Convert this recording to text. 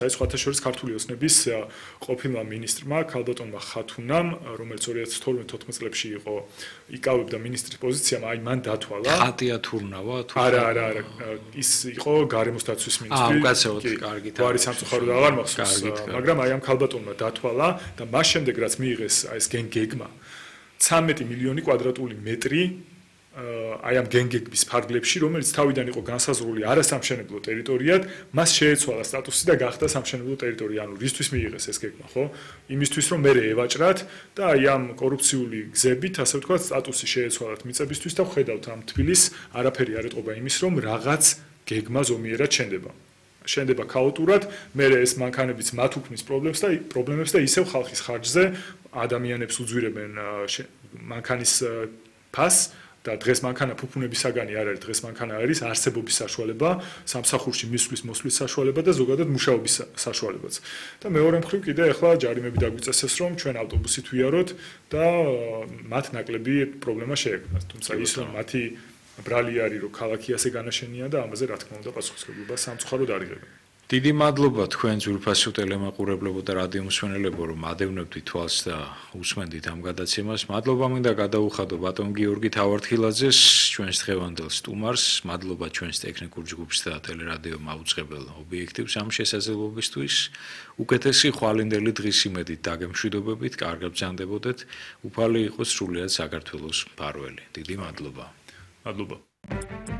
ეს სხვათა შორის ქართული ოცნების ყოფილმა მინისტრმა ქალბატონმა ხათუნამ, რომელიც 2012-14 წლებში იყო იკავებდა მინისტრის პოზიციამ, აი მან დათვალა. ხატია თურნავა თუ არა, ის იყო გარემოს დაცვის მინისტრი. უკაცრავად კარგი. გვარი სამწუხაროდ აღარ მახსოვს, მაგრამ აი ამ ქალბატონმა დათვალა და მას შემდეგ რაც მიიღეს ეს გენგეგმა 13 მილიონი კვადრატული მეტრი აი ამ გენგეგების ფარგლებში, რომელიც თავიდან იყო განსაზღვრული არასამშენებლო ტერიტორიად, მას შეეცვალა სტატუსი და გახდა სამშენებლო ტერიტორია. ანუ რისთვის მიიღეს ეს გეგმა, ხო? იმისთვის, რომ მე ევაჭრათ და აი ამ კორუფციული გზებით, ასე ვთქვათ, სტატუსი შეეცვალათ მიწებისთვის და ვხედავთ ამ თბილისს, არაფერი არ ეტყობა იმის, რომ რაღაც გეგმა ზომიერად შენდება ქაოტურად, მე ეს მანქანებიც მათ უქმნის პრობლემებს და ისევ ხალხის ხარჯზე ადამიანებს უძვირებენ მანქანის ფასს და დღეს მანქანა ფუფუნების საგანი არ არის, დღეს მანქანა არის არსებობის საშუალება, სამსახურში მისვლის მოსვლის საშუალება და ზოგადად მუშაობის საშუალებაც. და მეორე მხრივ კიდე ახლა ჯარიმები დაგვიწესეს, რომ ჩვენ ავტობუსით ვიაროთ და მათ ნაკლები პრობლემა შეექმნათ. თუმცა ის რომ მათი ბრალი არის, რომ ქალაქი ასე განაშენია და ამაზე რა თქმა უნდა პასუხისმგებლობა სამწუხაროდ არ იღებენ. დიდი მადლობა თქვენ ძვირფასო ტელემაყურებლებო და რადიო მსმენელებო, რომ ადევნებდით თვალს და უსმენდით ამ გადაცემას. მადლობა მინდა გადაუხადო ბატონ გიორგი თავართილაძეს, ჩვენს დღევანდელ სტუმარს. მადლობა ჩვენს ტექნიკურ ჯგუფს და ტელერადიომ აუწყებელ ობიექტივს ამ შესაძლებლობისთვის. უკეთესი ხვალინდელი დღის იმედით დაგემშვიდობებით, კარგად ბრძანდებოდეთ. უფალი იყოს სრულიად საქართველოს მფარველი. დიდი მადლობა. მადლობა.